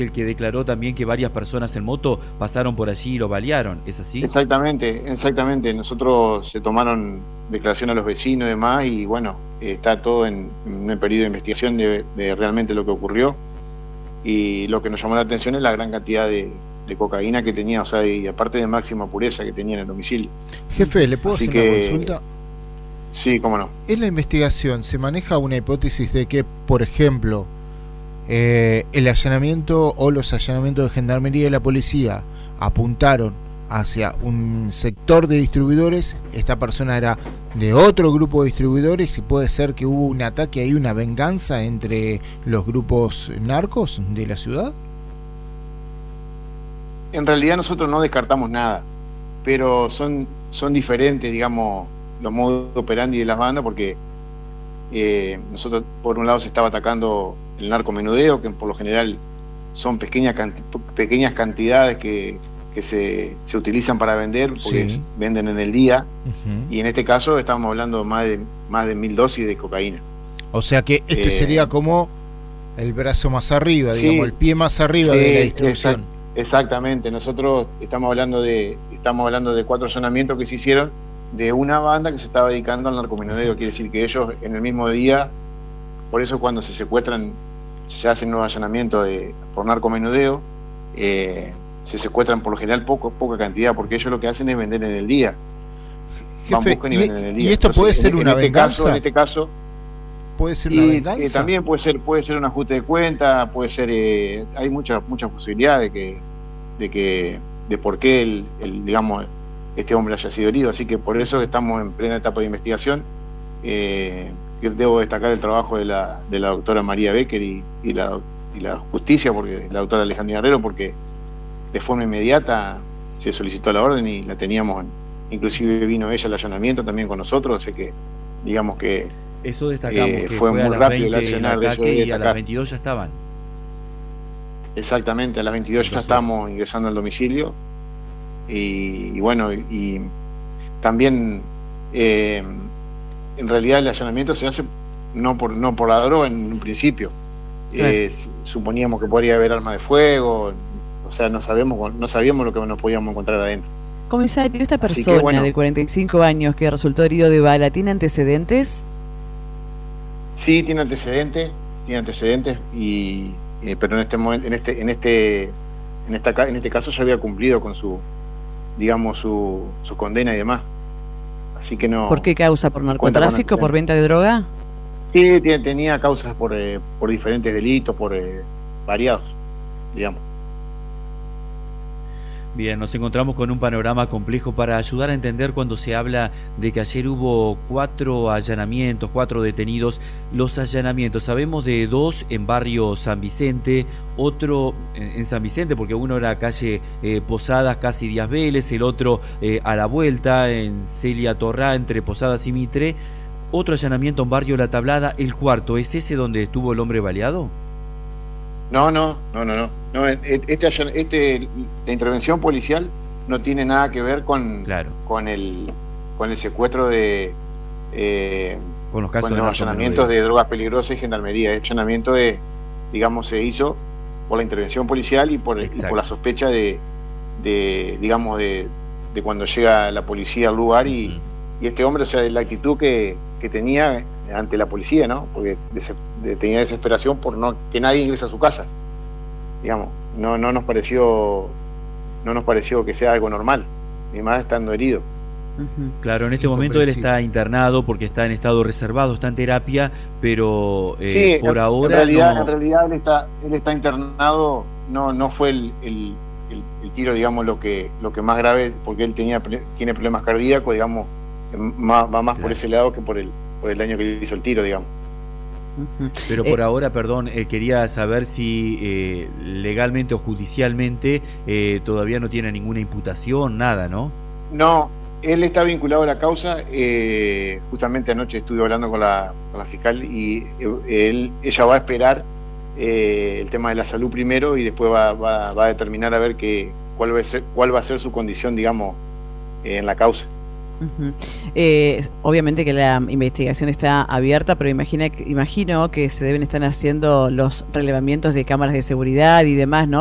el que declaró también que varias personas en moto pasaron por allí y lo balearon, ¿es así? Exactamente, exactamente. Nosotros se tomaron declaración a los vecinos y demás, y bueno, está todo en un periodo de investigación de realmente lo que ocurrió. Y lo que nos llamó la atención es la gran cantidad de cocaína que tenía, o sea, y aparte de máxima pureza que tenía en el domicilio. Jefe, ¿le puedo Así hacer una que, consulta? sí, cómo no. En la investigación se maneja una hipótesis de que, por ejemplo, el allanamiento o los allanamientos de Gendarmería y la policía apuntaron hacia un sector de distribuidores, esta persona era de otro grupo de distribuidores, y puede ser que hubo un ataque ahí, una venganza entre los grupos narcos de la ciudad. En realidad nosotros no descartamos nada, pero son diferentes, digamos, los modos operandi de las bandas, porque nosotros, por un lado, se estaba atacando el narcomenudeo, que por lo general son pequeñas cantidades que se utilizan para vender, porque Sí. venden en el día, Uh-huh. y en este caso estamos hablando de más de 1000 dosis de cocaína. O sea que este sería como el brazo más arriba, sí, digamos, el pie más arriba sí, de la distribución. Exactamente. Nosotros estamos hablando de 4 allanamientos que se hicieron de una banda que se estaba dedicando al narcomenudeo. Quiere decir que ellos en el mismo día, por eso cuando se secuestran, se hacen nuevos allanamientos por narcomenudeo, se secuestran por lo general poca cantidad, porque ellos lo que hacen es vender en el día. Van, Jefe, buscan y venden en el día. ¿y esto Entonces, puede ser una venganza? En este caso ¿Puede ser una venganza? también puede ser un ajuste de cuenta, puede ser, hay muchas posibilidades de por qué digamos, este hombre haya sido herido. Así que por eso estamos en plena etapa de investigación. Yo debo destacar el trabajo de la doctora María Becker y la justicia, porque la doctora Alejandra Herrero, porque de forma inmediata se solicitó la orden y la teníamos, inclusive vino ella al allanamiento también con nosotros, así que digamos que Eso destacamos, que fue muy a las rápido el 20 el accionar de eso, ataque de y a las destacar. 22 ya estaban. Exactamente, a las 22 ya estamos ingresando al domicilio, y bueno, y también en realidad el allanamiento se hace no por la droga en un principio. Suponíamos que podría haber arma de fuego, o sea, no sabíamos lo que nos podíamos encontrar adentro. Comisario, esta Así persona que, bueno, de 45 años que resultó herido de bala, ¿tiene antecedentes? sí, tiene antecedentes, pero en este momento, en este caso ya había cumplido con su condena y demás. Así que no. ¿Por qué causa? ¿Por cuenta con narcotráfico? antecedentes. ¿Por venta de droga? Sí, tenía causas por diferentes delitos, por variados, digamos. Bien, nos encontramos con un panorama complejo para ayudar a entender cuando se habla de que ayer hubo 4 allanamientos, 4 detenidos. Los allanamientos, sabemos de 2 en barrio San Vicente, otro en San Vicente, porque uno era calle Posadas, casi Díaz Vélez, el otro a la vuelta, en Celia Torrá, entre Posadas y Mitre. Otro allanamiento en barrio La Tablada, el cuarto, ¿es ese donde estuvo el hombre baleado? No. La intervención policial no tiene nada que ver con el secuestro con los casos de allanamientos de drogas peligrosas y gendarmería. El allanamiento se hizo por la intervención policial y por la sospecha de cuando llega la policía al lugar y este hombre, o sea, la actitud que tenía ante la policía, ¿no? Porque tenía desesperación por que nadie ingrese a su casa. Digamos, no nos pareció que sea algo normal, ni más estando herido. Claro, en este momento él está internado porque está en estado reservado, está en terapia, pero sí, por ahora en realidad él está internado. No fue el tiro, digamos, lo que más grave, porque él tiene problemas cardíacos, digamos, va más por ese lado que por el daño que le hizo el tiro, digamos. Pero por ahora, perdón, quería saber si legalmente o judicialmente todavía no tiene ninguna imputación, nada, ¿no? No, él está vinculado a la causa. Justamente anoche estuve hablando con la fiscal y ella va a esperar el tema de la salud primero y después va a determinar a ver cuál va a ser su condición, digamos, en la causa. Uh-huh. Obviamente que la investigación está abierta, pero imagino que se deben estar haciendo los relevamientos de cámaras de seguridad y demás, ¿no?